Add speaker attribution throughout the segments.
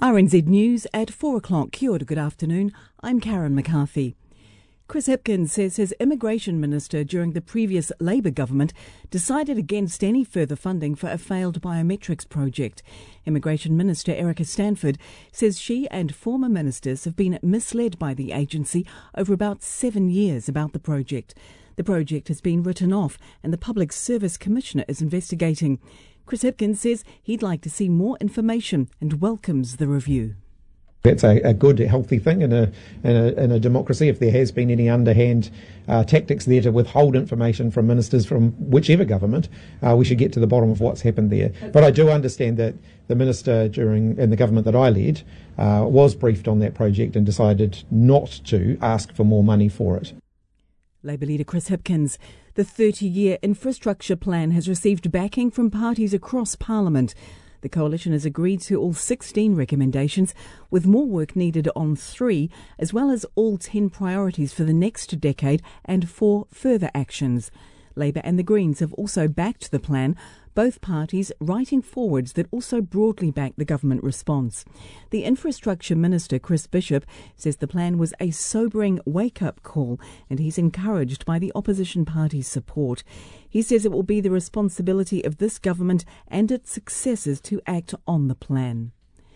Speaker 1: RNZ News at 4 o'clock. Kia ora, good afternoon. I'm Karen McCarthy. Chris Hipkins says his immigration minister during the previous Labour government decided against any further funding for a failed biometrics project. Immigration Minister Erica Stanford says she and former ministers have been misled by the agency over about 7 years about the project. The project has been written off and the Public Service Commissioner is investigating. Chris Hipkins says he'd like to see more information and welcomes the review.
Speaker 2: It's a good, healthy thing in a democracy. If there has been any underhand tactics there to withhold information from ministers from whichever government, we should get to the bottom of what's happened there. But I do understand that the minister in the government that I led was briefed on that project and decided not to ask for more money for it.
Speaker 1: Labour leader Chris Hipkins. The 30-year infrastructure plan has received backing from parties across Parliament. The coalition has agreed to all 16 recommendations, with more work needed on 3, as well as all 10 priorities for the next decade and 4 further actions. Labour and the Greens have also backed the plan, both parties writing forwards that also broadly back the government response. The Infrastructure Minister, Chris Bishop, says the plan was a sobering wake-up call and he's encouraged by the opposition party's support. He says it will be the responsibility of this government and its successors to act on the plan.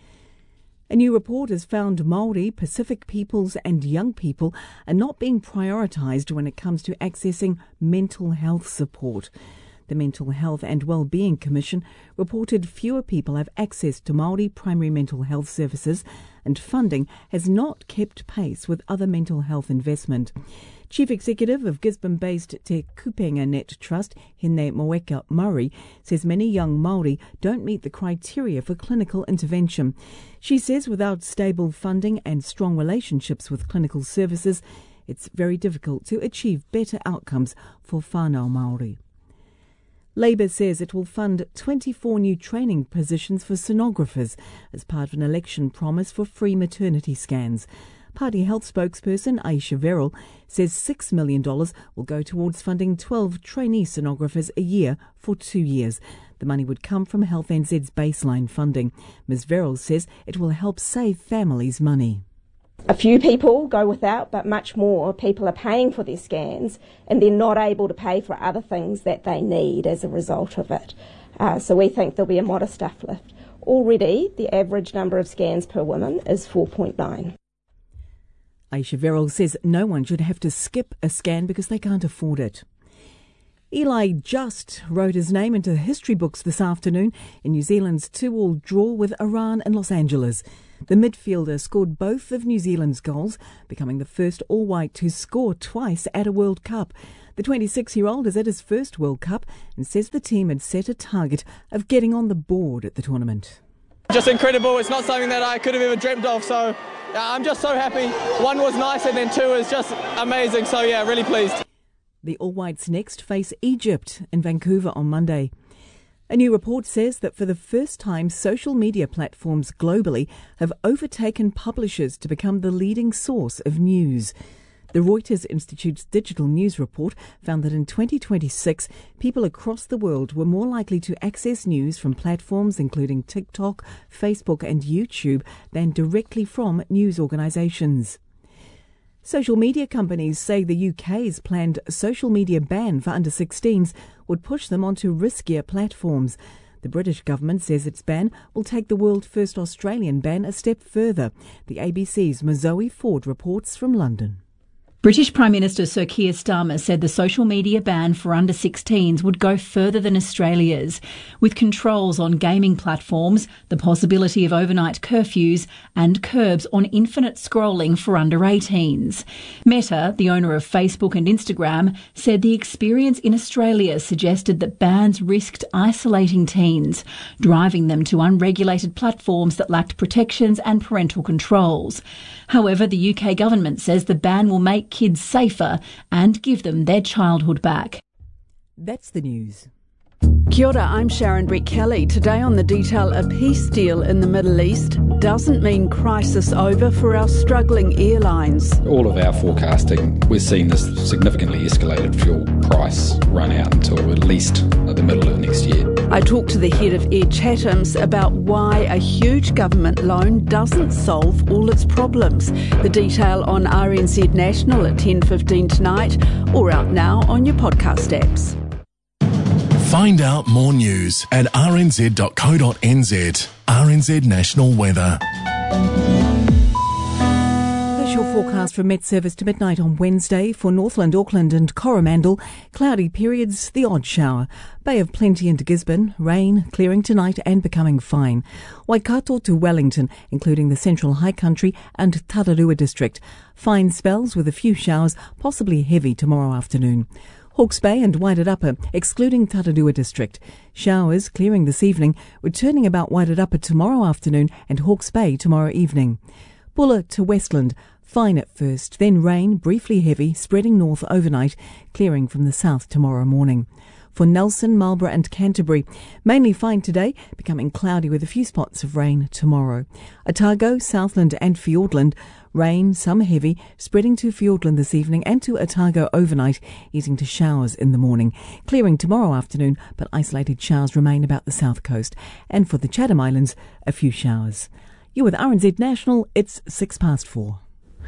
Speaker 1: A new report has found Māori, Pacific peoples and young people are not being prioritised when it comes to accessing mental health support. The Mental Health and Wellbeing Commission reported fewer people have access to Māori primary mental health services and funding has not kept pace with other mental health investment. Chief Executive of Gisborne-based Te Kupenga Net Trust, Hene Moeka Murray, says many young Māori don't meet the criteria for clinical intervention. She says without stable funding and strong relationships with clinical services, it's very difficult to achieve better outcomes for whānau Māori. Labour says it will fund 24 new training positions for sonographers as part of an election promise for free maternity scans. Party health spokesperson Aisha Verrill says $6 million will go towards funding 12 trainee sonographers a year for 2 years. The money would come from Health NZ's baseline funding. Ms Verrill says it will help save families money.
Speaker 3: A few people go without, but much more people are paying for their scans and they're not able to pay for other things that they need as a result of it. So we think there'll be a modest uplift. Already, the average number of scans per woman is 4.9.
Speaker 1: Aisha Verrill says no one should have to skip a scan because they can't afford it. Eli just wrote his name into the history books this afternoon in New Zealand's 2-2 draw with Iran and Los Angeles. The midfielder scored both of New Zealand's goals, becoming the first all-white to score twice at a World Cup. The 26-year-old is at his first World Cup and says the team had set a target of getting on the board at the tournament.
Speaker 4: Just incredible. It's not something that I could have ever dreamt of, so I'm just so happy. 1 was nice and then 2 is just amazing, so yeah, really pleased.
Speaker 1: The All Whites next face Egypt in Vancouver on Monday. A new report says that for the first time, social media platforms globally have overtaken publishers to become the leading source of news. The Reuters Institute's digital news report found that in 2026, people across the world were more likely to access news from platforms including TikTok, Facebook and YouTube than directly from news organisations. Social media companies say the UK's planned social media ban for under-16s would push them onto riskier platforms. The British government says its ban will take the world-first Australian ban a step further. The ABC's Mazoe Ford reports from London.
Speaker 5: British Prime Minister Sir Keir Starmer said the social media ban for under-16s would go further than Australia's, with controls on gaming platforms, the possibility of overnight curfews and curbs on infinite scrolling for under-18s. Meta, the owner of Facebook and Instagram, said the experience in Australia suggested that bans risked isolating teens, driving them to unregulated platforms that lacked protections and parental controls. However, the UK government says the ban will make kids safer and give them their childhood back.
Speaker 1: That's the news.
Speaker 6: Kia ora, I'm Sharon Brett-Kelly. Today on The Detail, a peace deal in the Middle East doesn't mean crisis over for our struggling airlines.
Speaker 7: All of our forecasting, we're seeing this significantly escalated fuel price run out until at least the middle of next year.
Speaker 6: I talked to the head of Air Chatham's about why a huge government loan doesn't solve all its problems. The Detail on RNZ National at 10:15 tonight, or out now on your podcast apps.
Speaker 8: Find out more news at rnz.co.nz. RNZ National Weather.
Speaker 1: There's your forecast from Met Service to midnight on Wednesday for Northland, Auckland and Coromandel. Cloudy periods, the odd shower. Bay of Plenty into Gisborne, rain, clearing tonight and becoming fine. Waikato to Wellington, including the Central High Country and Tararua District. Fine spells with a few showers, possibly heavy tomorrow afternoon. Hawke's Bay and Wairarapa, excluding Tararua District. Showers clearing this evening, returning about Wairarapa tomorrow afternoon and Hawke's Bay tomorrow evening. Bulla to Westland, fine at first, then rain, briefly heavy, spreading north overnight, clearing from the south tomorrow morning. For Nelson, Marlborough and Canterbury, mainly fine today, becoming cloudy with a few spots of rain tomorrow. Otago, Southland and Fiordland, rain, some heavy, spreading to Fiordland this evening and to Otago overnight, easing to showers in the morning. Clearing tomorrow afternoon, but isolated showers remain about the south coast. And for the Chatham Islands, a few showers. You're with RNZ National, it's 4:06.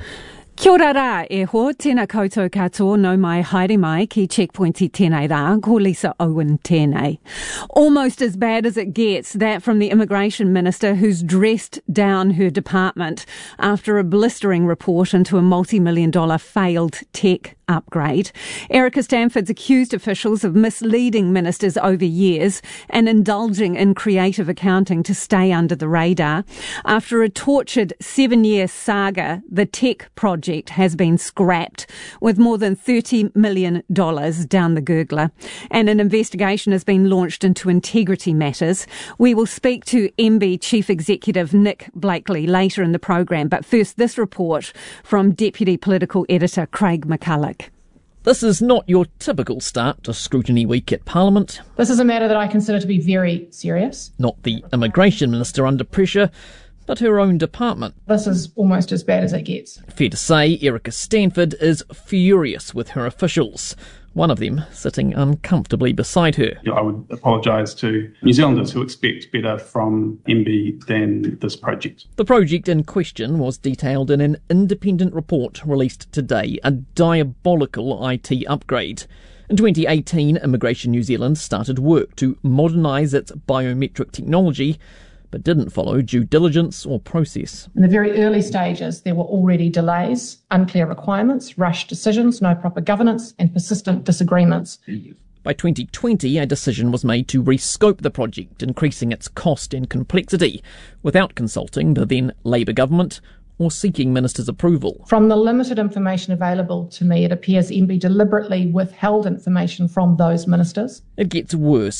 Speaker 9: Kia ora rā, e ho, tēnā koutou katoa no mai haere mai ki Checkpoint I tēnei rā, ko Lisa Owen tēnei. Almost as bad as it gets, that from the Immigration Minister who's dressed down her department after a blistering report into a multi-million-dollar failed tech upgrade. Erica Stanford's accused officials of misleading ministers over years and indulging in creative accounting to stay under the radar. After a tortured 7-year saga, the tech project has been scrapped with more than $30 million down the gurgler, and an investigation has been launched into integrity matters. We will speak to MB Chief Executive Nick Blakely later in the program, but first this report from Deputy Political Editor Craig McCulloch.
Speaker 10: This is not your typical start to scrutiny week at Parliament.
Speaker 11: This is a matter that I consider to be very serious.
Speaker 10: Not the Immigration Minister under pressure, but her own department.
Speaker 11: This is almost as bad as it gets.
Speaker 10: Fair to say, Erica Stanford is furious with her officials. One of them sitting uncomfortably beside her.
Speaker 12: I would apologise to New Zealanders who expect better from MB than this project.
Speaker 10: The project in question was detailed in an independent report released today, a diabolical IT upgrade. In 2018, Immigration New Zealand started work to modernise its biometric technology, but didn't follow due diligence or process.
Speaker 11: In the very early stages, there were already delays, unclear requirements, rushed decisions, no proper governance, and persistent disagreements.
Speaker 10: By 2020, a decision was made to rescope the project, increasing its cost and complexity, without consulting the then Labour government or seeking ministers' approval.
Speaker 11: From the limited information available to me, it appears MB deliberately withheld information from those ministers.
Speaker 10: It gets worse.